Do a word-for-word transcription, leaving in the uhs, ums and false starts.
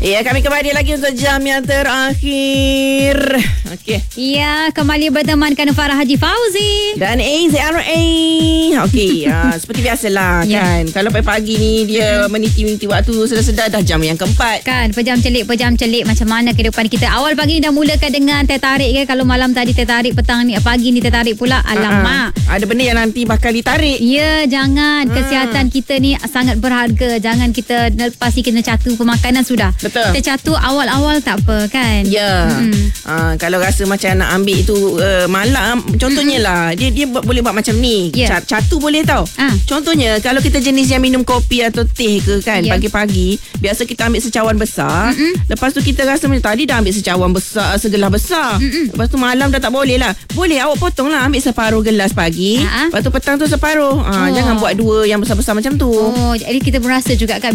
Ya, kami kembali lagi untuk jam yang terakhir. Okey. Ya, kembali bertemankan Farah Haji Fauzi Dan A Z R A. Okey, uh, seperti biasalah Ya. kan. Kalau pagi-pagi ni dia hmm. meniti-meniti waktu sedar-sedar dah jam yang keempat. kan, pejam celik, pejam celik macam mana kehidupan kita. Awal pagi ni dah mulakan dengan tertarik kan. Kalau malam tadi tertarik, petang ni pagi ni tertarik pula. Alamak. Uh-uh. Ada benda yang nanti bakal ditarik. Ya, jangan. Hmm. Kesihatan kita ni sangat berharga. Jangan kita lepas ni kena catu pemakanan sudah. Betul. Kita catu awal-awal tak apa kan. Ya. Hmm. Uh, kalau rasa macam nak ambil tu uh, malam, contohnya lah dia dia buat, boleh buat macam ni. Ya. Catu boleh tau. Ah. Contohnya kalau kita jenis yang minum kopi atau teh ke kan, Ya. pagi-pagi biasa kita ambil secawan besar. Mm-mm. Lepas tu kita rasa macam tadi dah ambil secawan besar, segelas besar. Mm-mm. Lepas tu malam dah tak boleh lah. Boleh awak potong lah, ambil separuh gelas pagi. Ah. Lepas tu petang tu separuh. Ah, Oh. Jangan buat dua yang besar-besar macam tu. Oh, jadi kita berasa juga kan